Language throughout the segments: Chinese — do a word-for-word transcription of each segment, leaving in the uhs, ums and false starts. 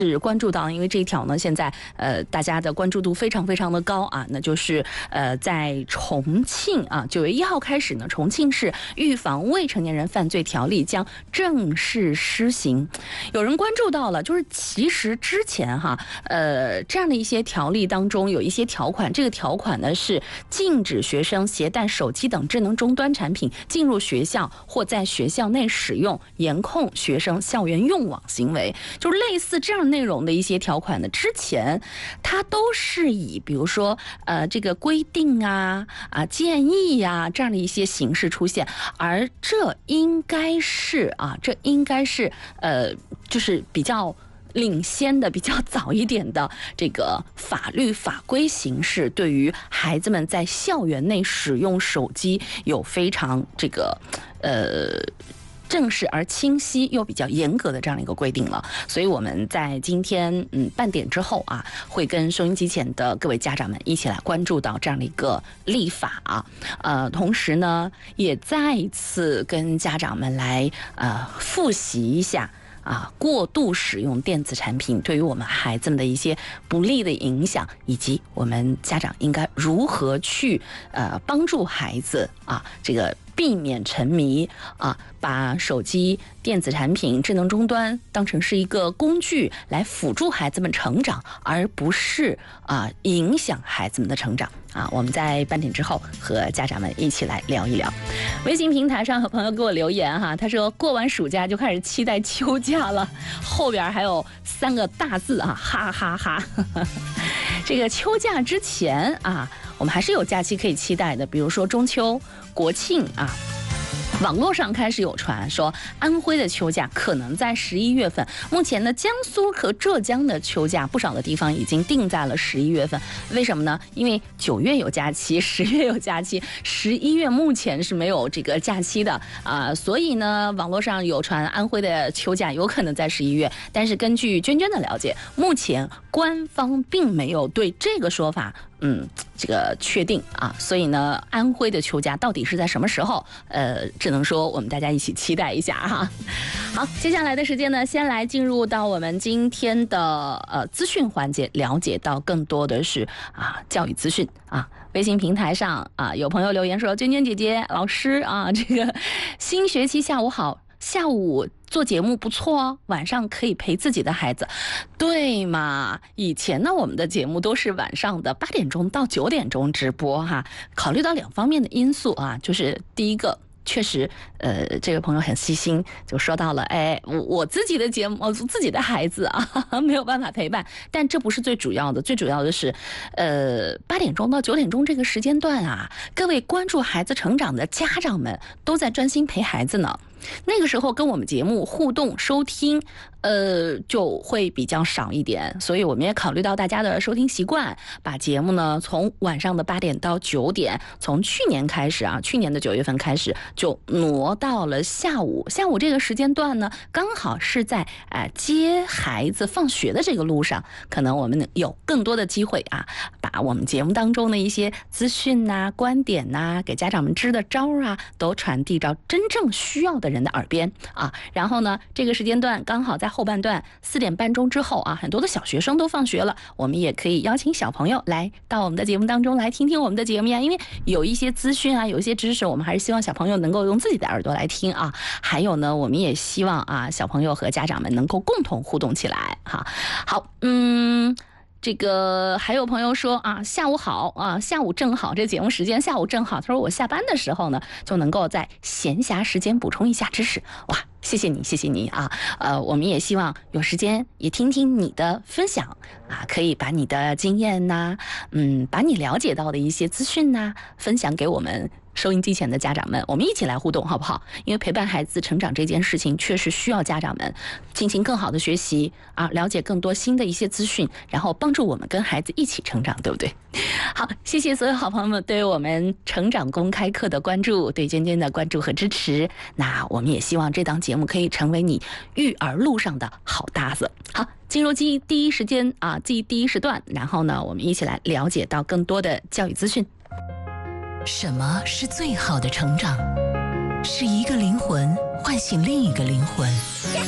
是关注到，因为这一条呢，现在呃大家的关注度非常非常的高啊，那就是呃在重庆啊，九月一号开始呢，重庆市预防未成年人犯罪条例将正式施行。有人关注到了，就是其实之前哈，呃这样的一些条例当中有一些条款，这个条款呢是禁止学生携带手机等智能终端产品进入学校或在学校内使用，严控学生校园用网行为，就是类似这样内容的一些条款呢，之前它都是以比如说呃这个规定啊啊建议呀、啊、这样的一些形式出现，而这应该是啊这应该是呃就是比较领先的、比较早一点的这个法律法规形式，对于孩子们在校园内使用手机有非常这个呃。正式而清晰又比较严格的这样的一个规定了，所以我们在今天嗯半点之后啊，会跟收音机前的各位家长们一起来关注到这样的一个立法啊，呃，同时呢，也再一次跟家长们来呃复习一下。啊，过度使用电子产品对于我们孩子们的一些不利的影响，以及我们家长应该如何去呃帮助孩子啊，这个避免沉迷啊，把手机、电子产品、智能终端当成是一个工具来辅助孩子们成长，而不是啊影响孩子们的成长啊。我们在半点之后和家长们一起来聊一聊。微信平台上和朋友给我留言哈，他说过完暑假就开始期待秋假了，后边还有三个大字啊，哈哈哈哈。这个秋假之前啊，我们还是有假期可以期待的，比如说中秋、国庆啊。网络上开始有传说，安徽的秋假可能在十一月份。目前呢，江苏和浙江的秋假，不少的地方已经定在了十一月份。为什么呢？因为九月有假期，十月有假期，十一月目前是没有这个假期的啊、呃，所以呢，网络上有传安徽的秋假有可能在十一月。但是根据娟娟的了解，目前官方并没有对这个说法。嗯，这个确定啊，所以呢，安徽的秋假到底是在什么时候？呃，只能说我们大家一起期待一下哈。好，接下来的时间呢，先来进入到我们今天的呃资讯环节，了解到更多的是啊教育资讯啊。微信平台上啊，有朋友留言说：“娟娟姐姐、老师啊，这个新学期下午好。”下午做节目不错哦，晚上可以陪自己的孩子，对嘛？以前呢，我们的节目都是晚上的八点钟到九点钟直播哈。考虑到两方面的因素啊，就是第一个。确实，呃，这位朋友很细心，就说到了，哎，我我自己的节目，我自己的孩子啊，呵呵没有办法陪伴，但这不是最主要的，最主要的是，呃，八点钟到九点钟这个时间段啊，各位关注孩子成长的家长们都在专心陪孩子呢。那个时候跟我们节目互动收听，呃，就会比较少一点，所以我们也考虑到大家的收听习惯，把节目呢从晚上的八点到九点，从去年开始啊，去年的九月份开始就挪到了下午。下午这个时间段呢，刚好是在啊、呃、接孩子放学的这个路上，可能我们有更多的机会啊，把我们节目当中的一些资讯呐、观点呐，给家长们支的招啊，都传递到真正需要的人的耳边啊，然后呢，这个时间段刚好在后半段四点半钟之后啊，很多的小学生都放学了，我们也可以邀请小朋友来到我们的节目当中来听听我们的节目呀，因为有一些资讯啊，有一些知识，我们还是希望小朋友能够用自己的耳朵来听啊。还有呢，我们也希望啊，小朋友和家长们能够共同互动起来哈。好，嗯。这个还有朋友说啊，下午好啊，下午正好，这节目时间下午正好。他说我下班的时候呢，就能够在闲暇时间补充一下知识。哇，谢谢你，谢谢你啊！呃，我们也希望有时间也听听你的分享啊，可以把你的经验呐、啊，嗯，把你了解到的一些资讯呐、啊，分享给我们收音机前的家长们，我们一起来互动，好不好？因为陪伴孩子成长这件事情，确实需要家长们进行更好的学习啊，了解更多新的一些资讯，然后帮助我们跟孩子一起成长，对不对？好，谢谢所有好朋友们对我们成长公开课的关注，对娟娟的关注和支持。那我们也希望这档节目可以成为你育儿路上的好搭子。好，进入记忆第一时间啊，记忆第一时段，然后呢，我们一起来了解到更多的教育资讯。 什么是最好的成长？是一个灵魂唤醒另一个灵魂，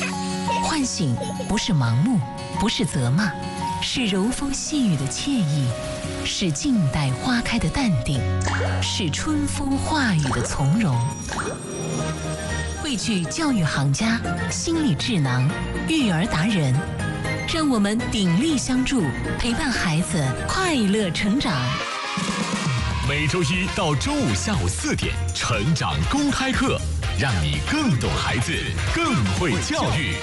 唤醒不是盲目，不是责骂，是柔风细雨的惬意，是静待花开的淡定，是春风化雨的从容。汇聚教育行家、心理智囊、育儿达人，让我们鼎力相助，陪伴孩子快乐成长。 每周一到周五下午四点，成长公开课，让你更懂孩子，更会教育。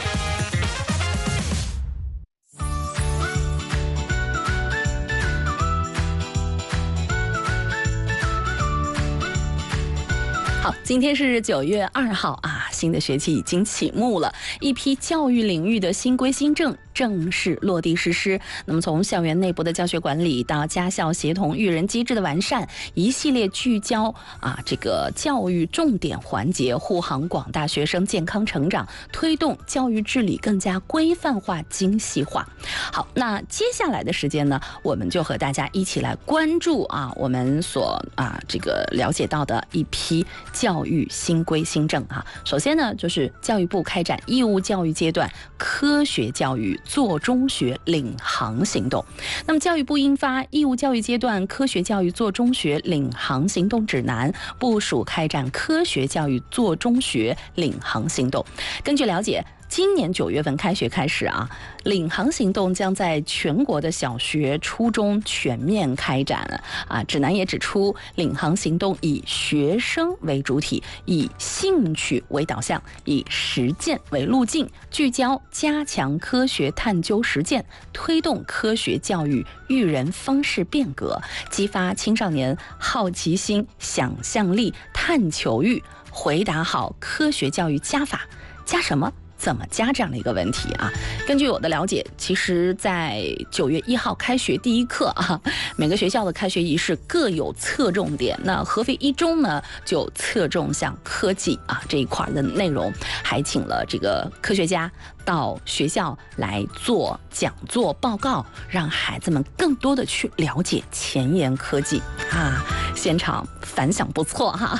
好，今天是九月二号啊，新的学期已经启幕了，一批教育领域的新规新政正式落地实施。那么从校园内部的教学管理到家校协同育人机制的完善，一系列聚焦啊这个教育重点环节，护航广大学生健康成长，推动教育治理更加规范化、精细化。好，那接下来的时间呢，我们就和大家一起来关注啊我们所啊这个了解到的一批教育新规新政啊。首先呢，就是教育部开展义务教育阶段科学教育做中学领航行动。那么教育部印发《义务教育阶段科学教育做中学领航行动指南》，部署开展科学教育做中学领航行动。根据了解，今年九月份开学开始啊，领航行动将在全国的小学、初中全面开展啊。指南也指出，领航行动以学生为主体，以兴趣为导向，以实践为路径，聚焦加强科学探究实践，推动科学教育育人方式变革，激发青少年好奇心、想象力、探求欲，回答好科学教育加法加什么？怎么加这样的一个问题啊？根据我的了解，其实在九月一号开学第一课啊，每个学校的开学仪式各有侧重点。那合肥一中呢，就侧重像科技啊这一块的内容，还请了这个科学家到学校来做讲座报告，让孩子们更多的去了解前沿科技啊。现场反响不错哈。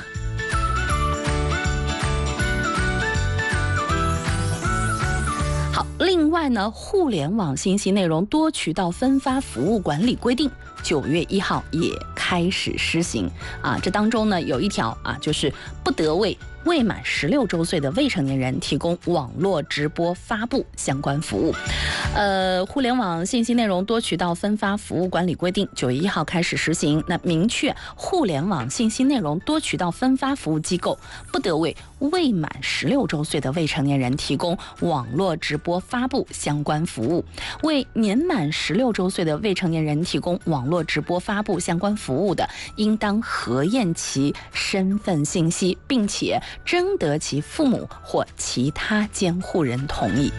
好，另外呢，互联网信息内容多渠道分发服务管理规定九月一号也开始施行啊。这当中呢有一条啊，就是不得为未满十六周岁的未成年人提供网络直播发布相关服务。呃，互联网信息内容多渠道分发服务管理规定九月一号开始实行。那明确，互联网信息内容多渠道分发服务机构不得为未满十六周岁的未成年人提供网络直播发布相关服务。为年满十六周岁的未成年人提供网络直播发布相关服务的，应当核验其身份信息，并且征得其父母或其他监护人同意。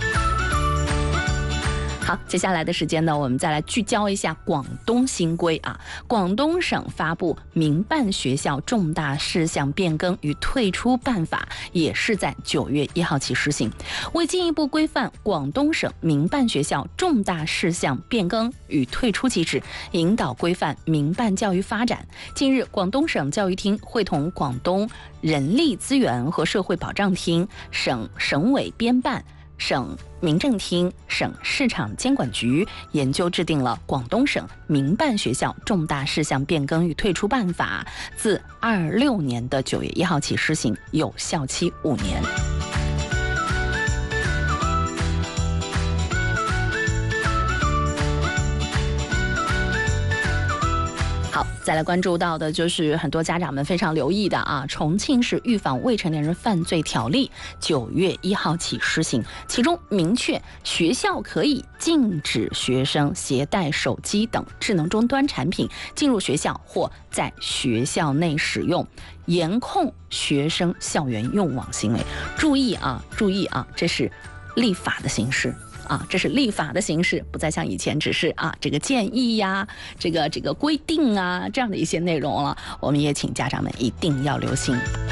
好，接下来的时间呢，我们再来聚焦一下广东新规啊。广东省发布民办学校重大事项变更与退出办法，也是在九月一号起施行。为进一步规范广东省民办学校重大事项变更与退出机制，引导规范民办教育发展，近日，广东省教育厅会同广东人力资源和社会保障厅、省省委编办、省民政厅、省市场监管局研究制定了广东省民办学校重大事项变更与退出办法，自二六年的九月一号起施行，有效期五年。好，再来关注到的就是很多家长们非常留意的啊，重庆市预防未成年人犯罪条例九月一号起施行，其中明确学校可以禁止学生携带手机等智能终端产品进入学校或在学校内使用，严控学生校园用网行为。注意啊，注意啊，这是立法的形式。啊，这是立法的形式，不再像以前只是啊这个建议呀、这个这个规定啊这样的一些内容了。我们也请家长们一定要留心。